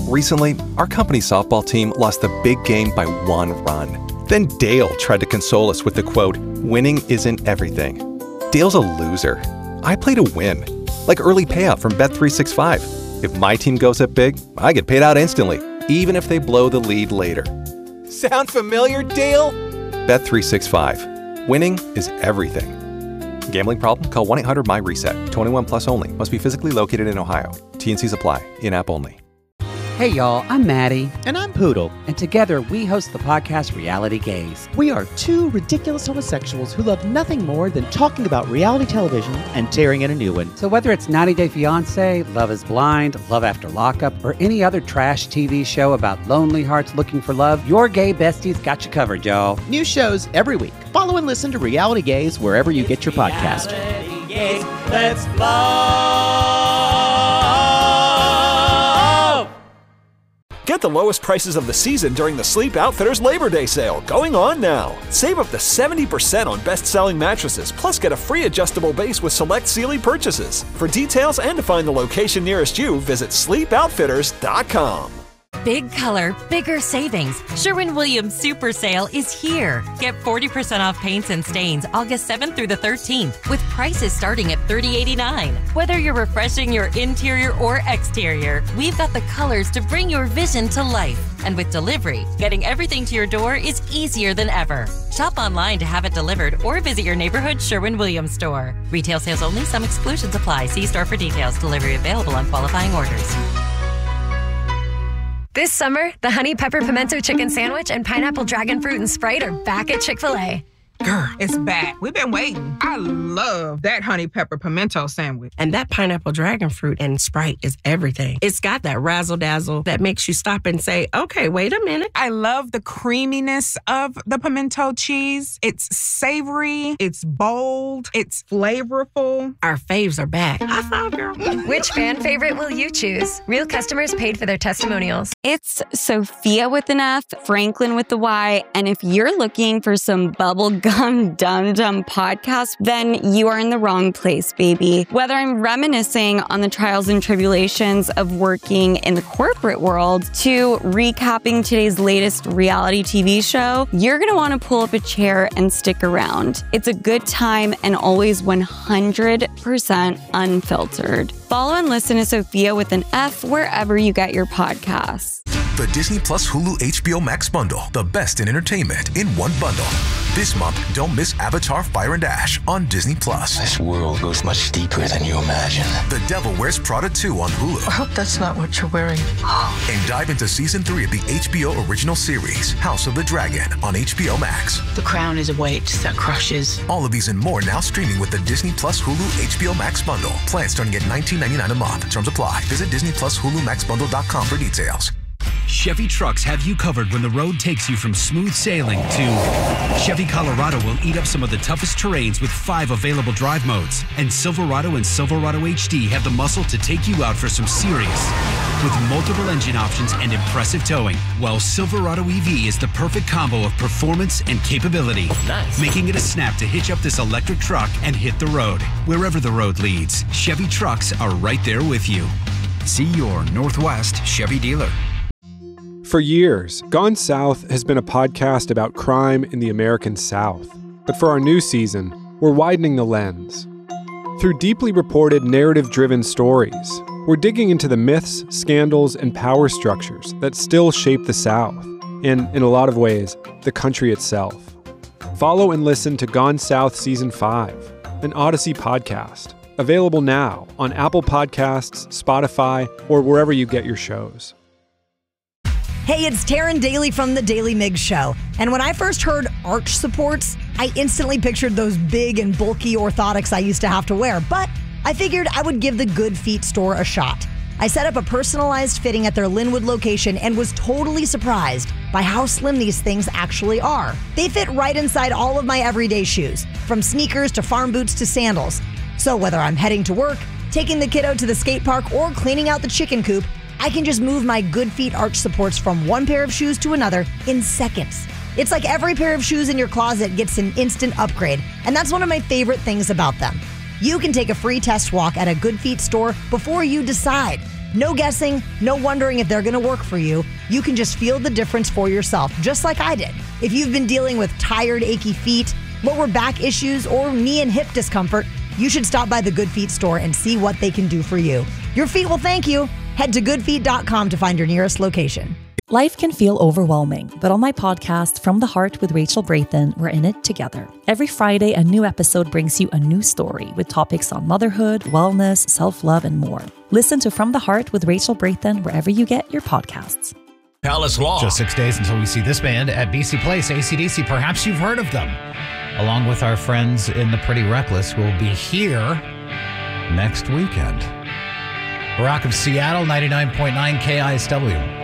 Recently, our company softball team lost the big game by 1 run. Then Dale tried to console us with the quote, "Winning isn't everything." Dale's a loser. I play to win, like early payout from Bet365. If my team goes up big, I get paid out instantly, even if they blow the lead later. Sound familiar, Dale? Bet365. Winning is everything. Gambling problem? Call 1-800-MY-RESET. 21 plus only. Must be physically located in Ohio. T&Cs apply. In-app only. Hey y'all, I'm Maddie. And I'm Poodle. And together we host the podcast Reality Gaze. We are two ridiculous homosexuals who love nothing more than talking about reality television and tearing in a new one. So whether it's 90 Day Fiancé, Love is Blind, Love After Lockup, or any other trash TV show about lonely hearts looking for love, your gay besties got you covered, y'all. New shows every week. Follow and listen to Reality Gaze wherever you get your podcast. Reality Gaze, let's love. Get the lowest prices of the season during the Sleep Outfitters Labor Day sale, going on now. Save up to 70% on best-selling mattresses, plus get a free adjustable base with select Sealy purchases. For details and to find the location nearest you, visit sleepoutfitters.com. Big color, bigger savings. Sherwin-Williams Super Sale is here. Get 40% off paints and stains August 7th through the 13th with prices starting at $30.89. Whether you're refreshing your interior or exterior, we've got the colors to bring your vision to life. And with delivery, getting everything to your door is easier than ever. Shop online to have it delivered or visit your neighborhood Sherwin-Williams store. Retail sales only. Some exclusions apply. See store for details. Delivery available on qualifying orders. This summer, the Honey Pepper Pimento Chicken Sandwich and Pineapple Dragon Fruit and Sprite are back at Chick-fil-A. Girl, it's back. We've been waiting. I love that Honey Pepper Pimento Sandwich. And that Pineapple Dragon Fruit and Sprite is everything. It's got that razzle-dazzle that makes you stop and say, okay, wait a minute. I love the creaminess of the pimento cheese. It's savory, it's bold, it's flavorful. Our faves are back. High five, girl. Which fan favorite will you choose? Real customers paid for their testimonials. It's Sophia with an F, Franklin with the Y, and if you're looking for some bubblegum dum-dum podcast, then you are in the wrong place, baby. Whether I'm reminiscing on the trials and tribulations of working in the corporate world to recapping today's latest reality TV show, you're going to want to pull up a chair and stick around. It's a good time and always 100% unfiltered. Follow and listen to Sophia with an F wherever you get your podcasts. The Disney Plus Hulu HBO Max bundle, the best in entertainment in one bundle. This month, don't miss Avatar: Fire and Ash on Disney Plus. This world goes much deeper than you imagine. The Devil Wears Prada 2 on Hulu. I hope that's not what you're wearing. And dive into season 3 of the HBO original series, House of the Dragon on HBO Max. The crown is a weight that crushes. All of these and more now streaming with the Disney Plus Hulu HBO Max bundle. Plans starting at $19.99 a month. Terms apply. Visit Disney Plus Hulu MaxBundle.com for details. Chevy trucks have you covered when the road takes you from smooth sailing to Chevy Colorado will eat up some of the toughest terrains with 5 available drive modes. And Silverado and Silverado HD have the muscle to take you out for some serious with multiple engine options and impressive towing. While Silverado EV is the perfect combo of performance and capability, making it a snap to hitch up this electric truck and hit the road. Wherever the road leads, Chevy trucks are right there with you. See your Northwest Chevy dealer. For years, Gone South has been a podcast about crime in the American South. But for our new season, we're widening the lens. Through deeply reported, narrative-driven stories, we're digging into the myths, scandals, and power structures that still shape the South, and, in a lot of ways, the country itself. Follow and listen to Gone South Season 5, an Odyssey podcast, available now on Apple Podcasts, Spotify, or wherever you get your shows. Hey, it's Taryn Daly from The Daily Migs Show. And when I first heard arch supports, I instantly pictured those big and bulky orthotics I used to have to wear. But I figured I would give the Good Feet store a shot. I set up a personalized fitting at their Linwood location and was totally surprised by how slim these things actually are. They fit right inside all of my everyday shoes, from sneakers to farm boots to sandals. So whether I'm heading to work, taking the kiddo to the skate park, or cleaning out the chicken coop, I can just move my Good Feet arch supports from one pair of shoes to another in seconds. It's like every pair of shoes in your closet gets an instant upgrade, and that's one of my favorite things about them. You can take a free test walk at a Good Feet store before you decide. No guessing, no wondering if they're going to work for you. You can just feel the difference for yourself, just like I did. If you've been dealing with tired, achy feet, lower back issues, or knee and hip discomfort, you should stop by the Good Feet store and see what they can do for you. Your feet will thank you. Head to goodfeet.com to find your nearest location. Life can feel overwhelming, but on my podcast, From the Heart with Rachel Brathen, we're in it together. Every Friday, a new episode brings you a new story with topics on motherhood, wellness, self-love, and more. Listen to From the Heart with Rachel Brathen wherever you get your podcasts. Palace Law. Just 6 days until we see this band at BC Place, AC/DC. Perhaps you've heard of them. Along with our friends in the Pretty Reckless, will be here next weekend. Rock of Seattle, 99.9 KISW.